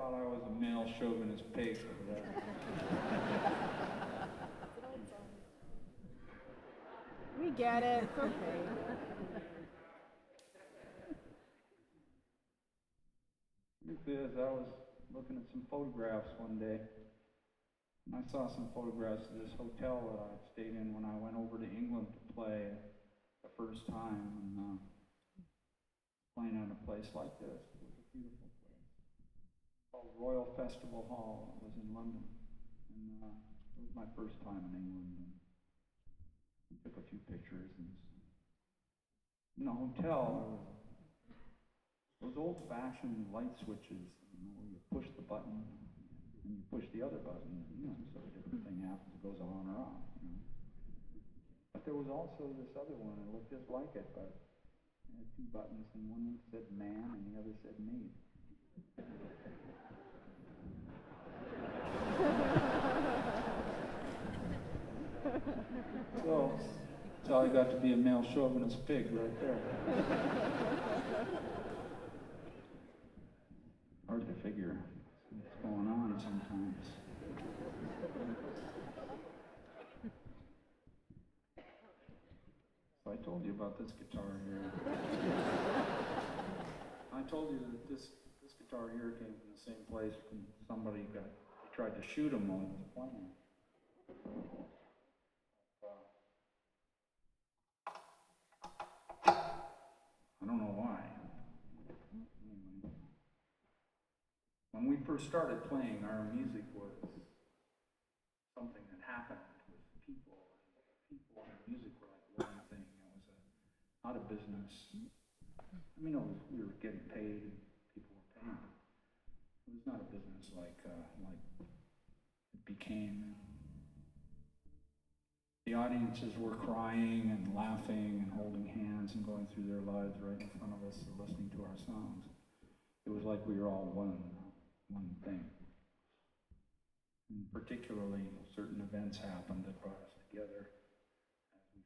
thought I was a male chauvinist pig over there. We get it. It's okay. Truth is, I was looking at some photographs one day, and I saw some photographs of this hotel that I stayed in when I went over to England to play the first time, and playing at a place like this. It was a beautiful place called Royal Festival Hall. It was in London, and it was my first time in England. And I took a few pictures, and in the hotel, those old-fashioned light switches, where you push the button and you push the other button, so a different thing happens. It goes on or off. But there was also this other one that looked just like it, but it had two buttons, and one said man and the other said maid. So I got to be a male chauvinist pig right there. Hard to figure what's going on sometimes. So I told you about this guitar here. I told you that this guitar here came from the same place from somebody they tried to shoot him while he was playing. I don't know why. Anyway, when we first started playing, our music was something that happened with people, and people and music were like one thing. It was not a business. I mean, we were getting paid, and people were paying. It was not a business like it became. The audiences were crying and laughing and holding hands and going through their lives right in front of us and listening to our songs. It was like we were all one thing. And particularly, certain events happened that brought us together as we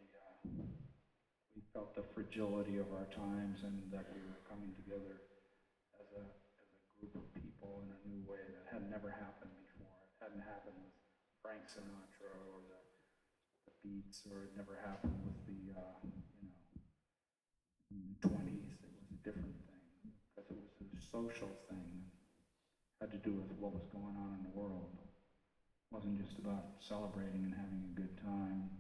felt the fragility of our times and that we were coming together as a group of people in a new way that had never happened before. It hadn't happened with Frank Sinatra or the Beats, or it never happened with the in the 20s. It was a different thing because it was a social thing. It had to do with what was going on in the world. It wasn't just about celebrating and having a good time.